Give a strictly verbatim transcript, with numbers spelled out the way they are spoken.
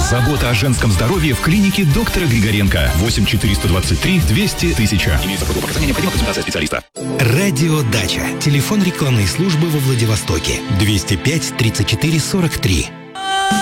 Забота о женском здоровье в клинике доктора Григоренко. восемь четыреста двадцать три двести тысяч. Имеется в виду показания, необходима консультация специалиста. Радио Дача. Телефон рекламной службы во Владивостоке. двести пять тридцать четыре сорок три.